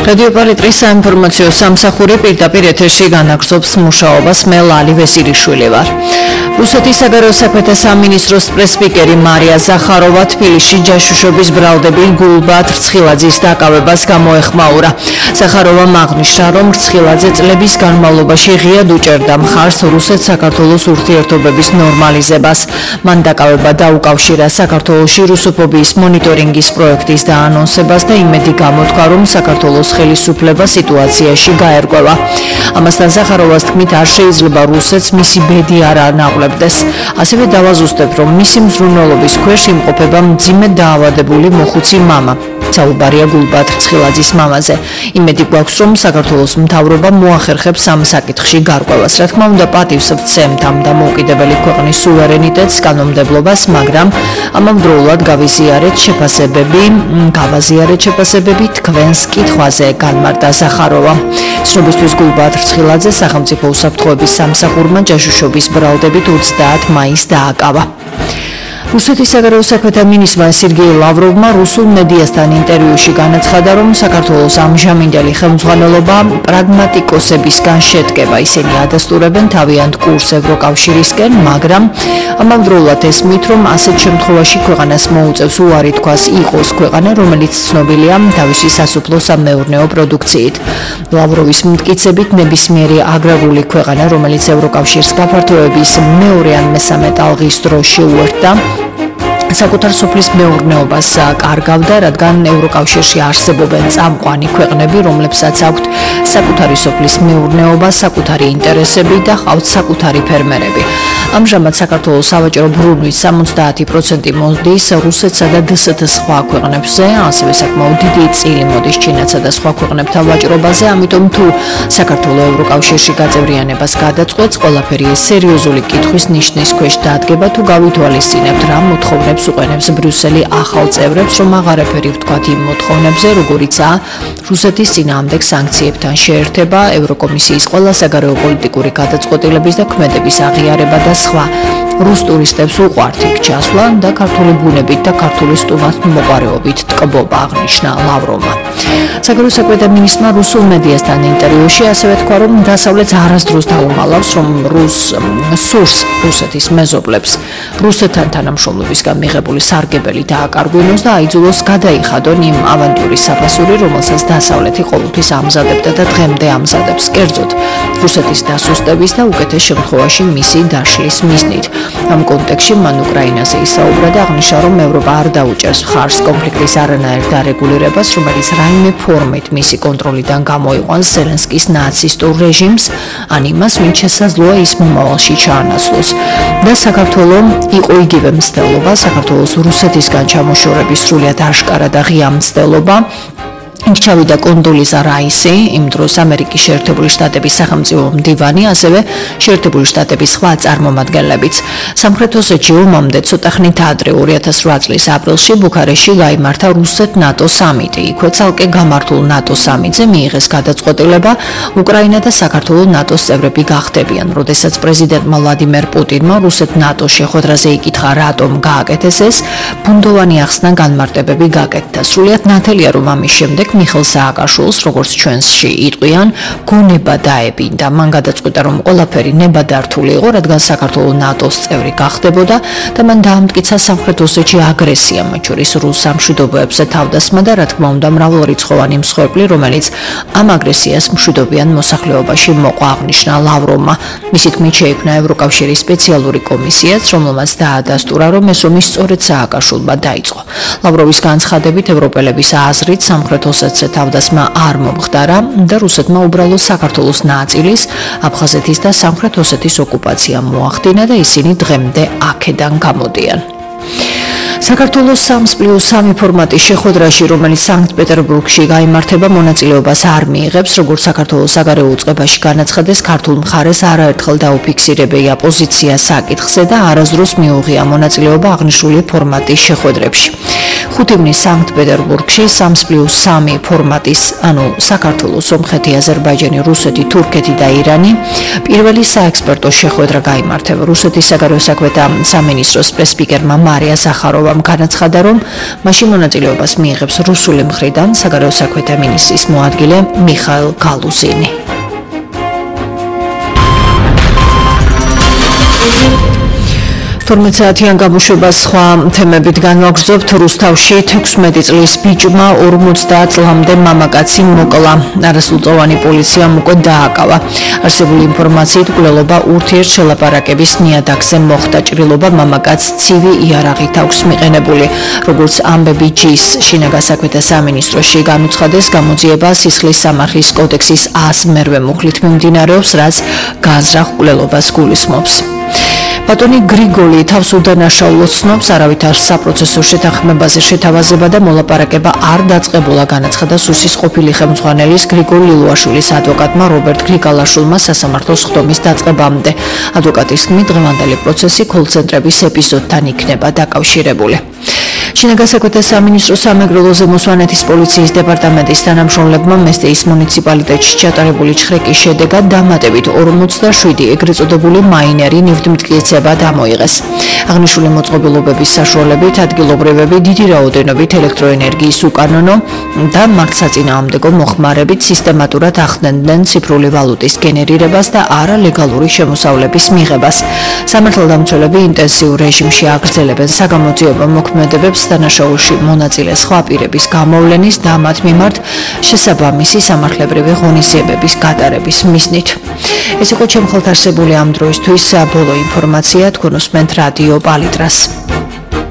რადიო პალიტრის საინფორმაციო სამსახური პირდაპირ ეთერში განაგრძობს მუშაობას. მე ლალი ვესირიშვილი ვარ. რუსეთის საგარეო საქმეთა სამინისტროს პრესსპიკერი მარია ზახაროვა თბილისში ჯაშუშობის ბრალდები გულბათ რცხილაძის დაკავებას გამოეხმაურა. ზახაროვა აღნიშნა, რომ რცხილაძე წლების განმავლობაში ღიად უჭერდა მხარს რუსეთ-საქართველოს ურთიერთობების ნორმალიზებას. მან დაკავება დაუკავშირა საქართველოში რუსოფობიის მონიტორინგის პროექტის დაანონსებას და იმედი გამოთქვა, რომ საქართველოს ხელისუფლება სიტუაციაში გაერკვევა. ამასთან ზახაროვას თქმით, არ შეიძლება რუსეთს მისი ბედი არ ანაღლებდეს. ასევე დავაზუსტებთ, რომ მისი მზრუნველობის ქვეშ იმყოფება მძიმედ დაავადებული მოხუცი მამა. საუბარია გულბათ რცხილაძის მამაზე. იმედი გვაქვს, რომ საქართველოს მთავრობა მოახერხებს ამ საკითხში გარკვევას. რა თქმა უნდა, პატივს ვცემთ ამ დამოუკიდებელი ქვეყნის სუვერენიტეტს, კანონმდებლობას, მაგრამ ამავდროულად გავაზიარეთ შეფასებები თქვენს კითხვაზე, განმარტა ზახაროვა. ცნობისთვის გულბათ რცხილაძე სახელმწიფო უსაფრთხოების სამსახურმა ჯაშუშობის ბრალდებით 30 მაისს დააკავა. რუსეთის საგარეო საქმეთა მინისტრმა სერგეი ლავროვმა რუსულ მედიასთან ინტერვიუში განაცხადა, რომ საქართველოს ამჟამინდელი ხელმძღვანელობა პრაგმატიკოსებისგან შედგება. ისინი ადასტურებენ თავიანთ კურსს ევროკავშირისკენ, მაგრამ ამავდროულად ესმით, რომ ასეთ შემთხვევაში ქვეყანას მოუწევს უარი თქვას იყოს ქვეყანა, რომელიც ცნობილია თავისი სასოფლო-სამეურნეო პროდუქციით. ლავროვის მტკიცებით, ნებისმიერი აგრარული ქვეყანა, რომელიც ევროკავშირს გაფართოების მეორე ან მესამე ტალღის დროს შეუერთდა, საკუთარ სოფლის მეურნეობას კარგავდა, რადგან ევროკავშირში არსებობენ წამყვანი ქვეყნები, რომლებსაც აქვთ საკუთარი სოფლის მეურნეობა, საკუთარი ინტერესები და ჰყავთ საკუთარი ფერმერები. ამჟამად საქართველოს სავაჭრო ბრუნვის 70% მოდის რუსეთსა და დსთ სხვა ქვეყნებზე, ასევე საკმაოდ დიდი წილი მოდის ჩინეთსა და სხვა ქვეყნებთან ვაჭრობაზე, ამიტომ თუ საქართველო ევროკავშირში გაწევრიანებას გადაწყვეტს, ყველაფერი სერიოზული კითხვის ნიშნის ქვეშ დადგება, თუ გავითვალისწინებთ რა მოთხოვნებს უყენებს ბრიუსელი ახალ წევრებს, რომ აღარაფერი ვთქვათ იმ მოთხოვნებზე, როგორიცაა რუსეთის წინააღმდეგ სანქციებთან შეერთება, ევროკომისიის ყველა საგარეო პოლიტიკური გადაწყვეტილების და ქმედების აღიარება და სხვა. რუს ტურისტებს უყვართ იქ ჩასვლა და ქართული ბუნებით და ქართული სტუმართ მოყვარეობით ტკბობა, აღნიშნა ლავროვმა. საგარეო საქმეთა მინისტრმა რუსულ მედიასთან ინტერვიუში ასევე თქვა, რომ დასავლეთს არასდროს დაუმალავს, რომ სურს რუსეთის მეზობლებს რუსეთთან თანამშრომლობისგან მიღებული სარგებელი დააკარგვინოს და აიძულოს გადაიხადონ იმ ავანტურის საფასური, რომელსაც დასავლეთი ყოველთვის ამზადებდა და დღემდე ამზადებს, კერძოდ რუსეთის დასუსტების და უკეთეს შემთხვევაში მისი დაშლის მიზნით. ამ კონტექსტში მან უკრაინაზე ისაუბრა და აღნიშნა, რომ ევროპა არ დაუჭერს მხარს კონფლიქტის არანაირ დარეგულირებას, რომელიც რაიმე ფორმით მისი კონტროლიდან გამოიყვანს ზელენსკის ნაცისტურ რეჟიმს, ან იმას, ვინც შესაძლოა ის მომავალში ჩაანაცვლოს. და საქართველო იყო იგივე მცდელობა, საქართველოს რუსეთისგან ჩამოშორების სრულიად აშკარა და ღია მცდელობა. იქ ჩავიდა კონდოლიზა რაისი, იმ დროს ამერიკის შეერთებული შტატების სახელმწიფო მდივანი, ასევე შეერთებული შტატების სხვა წარმომადგენლებიც. სამხრეთ ოსეთში ომამდე ცოტა ხნით ადრე 2008 წლის აპრილში ბუქარესტში გაიმართა რუსეთ-ნატო სამიტი. იქვე ცალკე გამართულ ნატო სამიტზე მიიღეს გადაწყვეტილება უკრაინა და საქართველო ნატოს წევრები გახდებიან. როდესაც პრეზიდენტმა ვლადიმერ პუტინმა რუსეთ-ნატოს შეხვედრაზე იკითხა, რატომ გააკეთეს ეს, ბუნდოვანი ახსნა განმარტებები გაკეთდა. სრულიად ნათელია, რომ ამის შემდეგ მიხეილ სააკაშვილს, როგორც ჩვენში იტყვიან, გონება დაებინდა. მან გადაწყვიტა, რომ ყველაფერი ნებადართული იყო, რადგან საქართველო ნატოს წევრი გახდებოდა და მან დაამტკიცა სამხრეთ ოსეთში აგრესია, მათ შორის რუს სამშვიდობოებზე თავდასხმა და რა თქმა უნდა მრავალრიცხოვანი მსხვერპლი, რომელიც ამ აგრესიას მშვიდობიან მოსახლეობაში მოყვა, აღნიშნა ლავროვმა. მისი თქმით, შეიქმნა ევროკავშირის სპეციალური კომისიაც, რომელმაც დაადასტურა, რომ ეს ომი სწორედ სააკაშვილმა დაიწყო. ლავროვის განცხადებით, ევროპელების აზრით სამხრეთ ოსეთზე თავდასხმა არ მომხდარა და რუსეთმა უბრალოდ საქართველოს ნაწილის, აფხაზეთის და სამხრეთ ოსეთის ოკუპაცია მოახდინა და ისინი დღემდე აქედან გამოდიან. საქართველოს 3+3 ფორმატის შეხვედრაში, რომელიც სანქტ-პეტერბურგში გაიმართება, მონაწილეობას არ მიიღებს, როგორც საქართველოს საგარეო უწყებაში განაცხადეს, ქართულ მხარეს არაერთხელ დაუფიქსირებია პოზიცია საკითხზე და არასდროს მიუღია მონაწილეობა აღნიშნული ფორმატის შეხვედრებში. 5 სანქტ-პეტერბურგში 3+3 ფორმატის, ანუ საქართველოს, სომხეთი, აზერბაიჯანი, რუსეთი, თურქეთი და ირანი პირველი საექსპერტო შეხვედრა გაიმართება. რუსეთის საგარეო საქმეთა სამინისტროს პრესპიკერმა მარია ზახაროვამ განაცხადა, რომ მაშინ მონაწილეობას მიიღებს რუსული მხრიდან საგარეო საქმეთა მინისტრის მოადგილე მიხაილ გალუზინი. თორმეტ-საათიან გამოშვებას სხვა თემებით განვაგრძობთ. რუსთავში 16 წლის ბიჭმა 50 წლამდე მამაკაცი მოკლა. არასრულწლოვანი პოლიციამ უკვე დააკავა. არსებული ინფორმაციით მკვლელობა ურთიერთშელაპარაკების ნიადაგზე მოხდა. ჭრილობა მამაკაცს ცივი იარაღით აქვს მიყენებული. როგორც ამბები ჯის შინაგან საქმეთა სამინისტროში განუცხადეს, გამოძიება სისხლის სამართლის კოდექსის 100-მერვე მუხლით მიმდინარეობს, რაც განზრახ მკვლელობას გულისხმობს. ბატონი გრიგოლი თავს უდანაშაულოდ ცნობს, არავითარ საპროცესო შეთანხმებაზე შეთავაზება და მოლაპარაკება არ დაწყებულა, განაცხადა სუსის ყოფილი ხელმძღვანელის გრიგოლ ლილუაშვილის ადვოკატმა რობერტ გრიგალაშვილმა სასამართლოს ხდომის დაწყებამდე. ადვოკატის თქმით, დღევანდელი პროცესი კოლ-ცენტრების ეპიზოდთან იქნება დაკავშირებული. შინაგან საქმეთა სამინისტროს სამეგრელოზე მოსვანეთის პოლიციის დეპარტამენტის თანამშრომლებმა მესტეის მუნიციპალიტეტში ჩატარებული ჩხრეკის შედეგად დამატებით 47 ეგრეთ წოდებული მაინერი ნივთმტკიცებად ამოიღეს. აღნიშნული მოწყობილობების საშუალებით ადგილობრივები დიდი რაოდენობით ელექტროენერგიის უკანონო და მართლსაწინააღმდეგო მოხმარებით სისტემატურად ახდენდნენ ციფრული ვალუტის გენერირებას და არალეგალური შემოსავლების მიღებას. სამართალდამცველები ინტენსიურ რეჟიმში აგრძელებენ საგამოძიებო მოქმედებებს დანაშაულში მონაწილე სხვა პირების გამოვლენის და მათ მიმართ შესაბამისი სამართლებრივი ღონისძიებების გატარების მიზნით. ეს იყო ჩემ ხელთ არსებული ამ დროისთვის ბოლო ინფორმაცია. თქვენ უსმენთ რადიო პალიტრას.